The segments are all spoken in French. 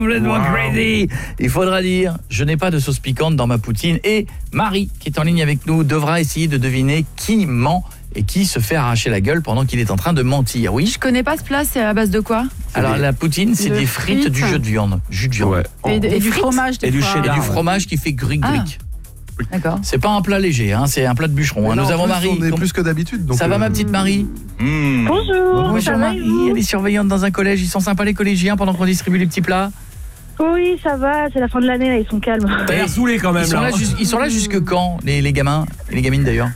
Complètement crazy. Il faudra dire, je n'ai pas de sauce piquante dans ma poutine. Et Marie, qui est en ligne avec nous, devra essayer de deviner qui ment et qui se fait arracher la gueule pendant qu'il est en train de mentir. Oui. Je connais pas ce plat, c'est à base de quoi? Alors la poutine, c'est des frites du jus de viande. Jus de viande. Ouais. Et du fromage Et du cheddar. Et du fromage qui fait gric-gric. D'accord. C'est pas un plat léger, hein, c'est un plat de bûcheron. Non, Nous en avons plus, Marie. on est plus que d'habitude. Donc Ça va ma petite Marie? Bonjour. Bonjour ça va, et Marie, vous elle est surveillante dans un collège. Ils sont sympas les collégiens pendant qu'on distribue les petits plats? Oui, ça va, c'est la fin de l'année, là, ils sont calmes. T'as l'air saoulé quand même. Ils sont là jusque quand, les gamins et les gamines d'ailleurs?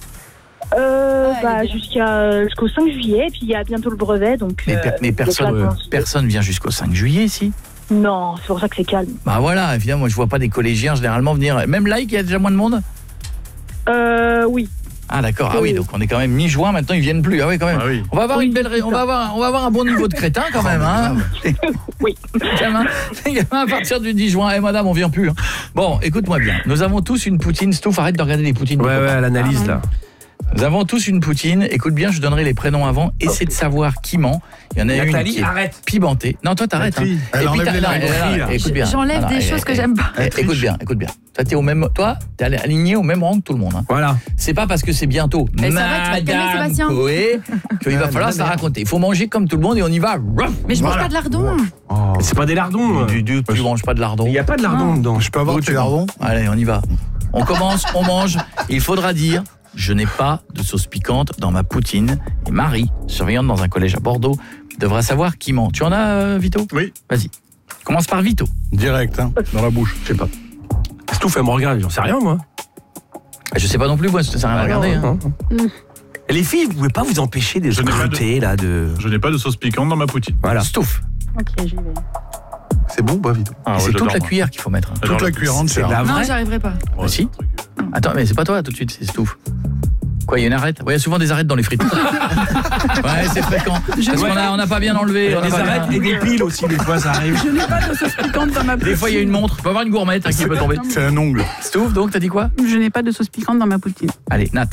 Jusqu'au 5 juillet, puis il y a bientôt le brevet, donc... Mais personne vient jusqu'au 5 juillet ici? Non, c'est pour ça que c'est calme. Bah voilà, évidemment, moi je vois pas des collégiens généralement venir. Même là, il y a déjà moins de monde? Oui. Ah d'accord, ah oui, donc on est quand même mi-juin, maintenant ils viennent plus. Ah oui quand même. Ah oui. On va avoir on va avoir un bon niveau de crétin quand même, hein. Oui. Les gamins, à partir du 10 juin, madame, on vient plus. Hein. Bon, écoute-moi bien. Nous avons tous une poutine. Stouff, arrête de regarder les poutines. Ouais, l'analyse là. Nous avons tous une poutine. Écoute bien, je donnerai les prénoms avant. Essaie de savoir qui ment. Il y en a une qui est pimentée. Non, toi t'arrêtes. Hein. Elle enlève les larmes. Écoute bien. J'enlève des choses que j'aime pas. Écoute bien. Toi, t'es aligné au même rang que tout le monde. Hein. Voilà. C'est pas parce que c'est bientôt ça va, tu vas te calmer, Sébastien. Coé qu'il va falloir ça raconter. Il faut manger comme tout le monde et on y va. Mais je mange pas de lardon. C'est pas des lardons. Tu manges pas de lardon. Il y a pas de lardons dedans. Je peux avoir tes lardons? Allez, on y va. On commence, on mange. Il faudra dire, je n'ai pas de sauce piquante dans ma poutine. Et Marie, surveillante dans un collège à Bordeaux, devra savoir qui ment. Tu en as, Vito? Oui. Vas-y. Commence par Vito. Direct, hein, dans la bouche. Je sais pas. Stouff, elle me regarde, j'en sais rien moi. Je sais pas non plus, moi, ça sert à rien à regarder. Hein. Les filles, vous pouvez pas vous empêcher de scruter là de. Je n'ai pas de sauce piquante dans ma poutine. Voilà. Stouff. Ok, j'y vais. C'est bon ou pas, Vito? C'est toute la cuillère qu'il faut mettre. Hein. Toute la cuillère entière. la Non, vraie. j'arriverai pas. Ah, si. Attends, mais c'est pas toi tout de suite, c'est Stouff. Quoi, il y a une arête? Ouais, il y a souvent des arêtes dans les frites. Ouais, c'est fréquent. Parce qu'on n'a pas bien enlevé. Des arêtes et des piles aussi, des fois ça arrive. Je n'ai pas de sauce piquante dans ma poutine. Des fois, il y a une montre. Il peut y avoir une gourmette qui peut tomber. C'est un ongle. Stouff, donc, t'as dit quoi? Je n'ai pas de sauce piquante dans ma poutine. Allez, Nat.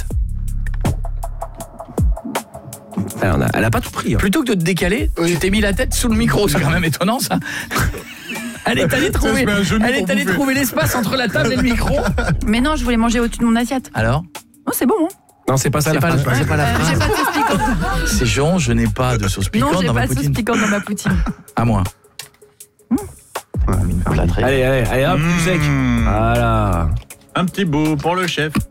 Elle a pas tout pris. Hein. Plutôt que de te décaler, tu t'es mis la tête sous le micro. C'est quand même étonnant, ça. Elle est allée trouver l'espace entre la table et le micro. Mais non, je voulais manger au-dessus de mon assiette. Alors? Oh, c'est bon, hein. Non, c'est pas ça la phrase. C'est pas la J'ai phrase. pas de sauce piquante. C'est Jean, je n'ai pas de sauce piquante Non, j'ai dans ma pas de sauce poutine. piquante dans ma poutine. À moi. Allez, hop, plus sec. Voilà. Un petit bout pour le chef.